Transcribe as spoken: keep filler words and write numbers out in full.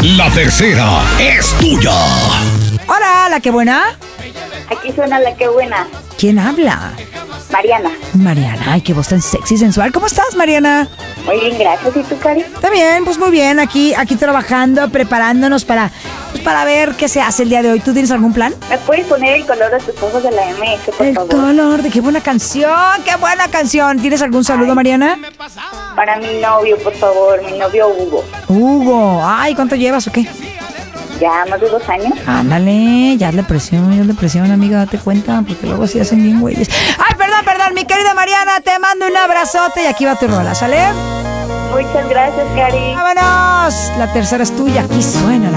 La tercera es tuya. Hola, ¿la que buena? Aquí suena la que buena. ¿Quién habla? Mariana. Mariana, ay, qué voz tan sexy y sensual. ¿Cómo estás, Mariana? Muy bien, gracias. ¿Y tú, Cari? También, pues muy bien, aquí, aquí trabajando, preparándonos para, pues, para ver qué se hace el día de hoy. ¿Tú tienes algún plan? ¿Me puedes poner el color de tus ojos de la M S, por El favor? color de qué buena canción, qué buena canción. ¿Tienes algún saludo, Ay. Mariana? Para mi novio, por favor, mi novio Hugo. Hugo, ay, ¿cuánto llevas o qué? Ya más de dos años. Ándale, ya le presión, ya le presión, amiga, date cuenta, porque luego sí hacen bien güeyes. Ay, perdón, perdón, mi querida Mariana, te mando un abrazote y aquí va tu rola, ¿sale? Muchas gracias, Cari. ¡Vámonos! La tercera es tuya, aquí suena la